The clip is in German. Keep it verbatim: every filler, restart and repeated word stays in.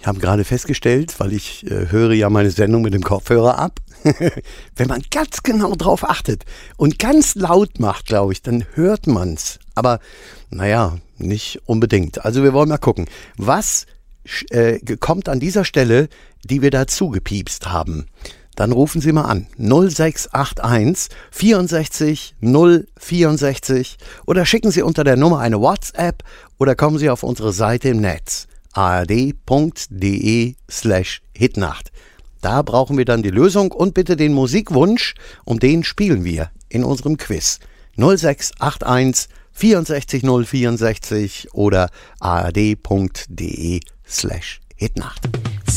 habe gerade festgestellt, weil ich äh, höre ja meine Sendung mit dem Kopfhörer ab, wenn man ganz genau drauf achtet und ganz laut macht, glaube ich, dann hört man's. Aber naja, nicht unbedingt. Also wir wollen mal gucken, was äh, kommt an dieser Stelle, die wir dazu gepiepst haben. Dann rufen Sie mal an null sechs acht eins vierundsechzig null vierundsechzig oder schicken Sie unter der Nummer eine WhatsApp oder kommen Sie auf unsere Seite im Netz ard.de slash hitnacht. Da brauchen wir dann die Lösung und bitte den Musikwunsch, um den spielen wir in unserem Quiz. null sechs acht eins vierundsechzig null vierundsechzig oder ard.de slash hitnacht.